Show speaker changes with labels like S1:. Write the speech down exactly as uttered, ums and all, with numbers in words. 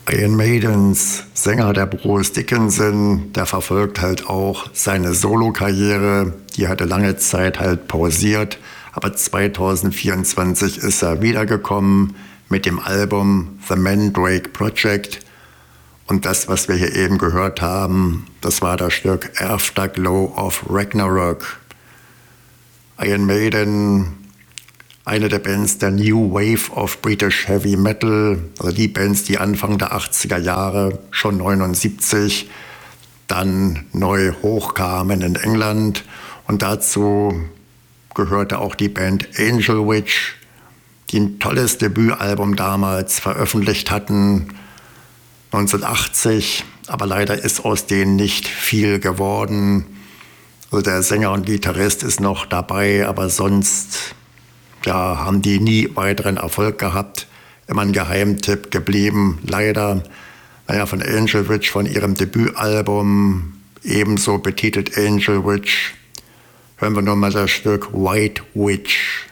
S1: Iron Maidens Sänger, der Bruce Dickinson, der verfolgt halt auch seine Solokarriere. Die hatte lange Zeit halt pausiert, aber zwanzig vierundzwanzig ist er wiedergekommen mit dem Album The Mandrake Project. Und das, was wir hier eben gehört haben, das war das Stück Afterglow of Ragnarok. Iron Maiden, eine der Bands der New Wave of British Heavy Metal, also die Bands, die Anfang der achtziger Jahre, schon neunundsiebzig, dann neu hochkamen in England. Und dazu gehörte auch die Band Angel Witch, die ein tolles Debütalbum damals veröffentlicht hatten, neunzehnhundertachtzig, aber leider ist aus denen nicht viel geworden. Also der Sänger und Gitarrist ist noch dabei, aber sonst ja, haben die nie weiteren Erfolg gehabt. Immer ein Geheimtipp geblieben, leider. Naja, von Angel Witch, von ihrem Debütalbum, ebenso betitelt Angel Witch, hören wir nochmal das Stück White Witch.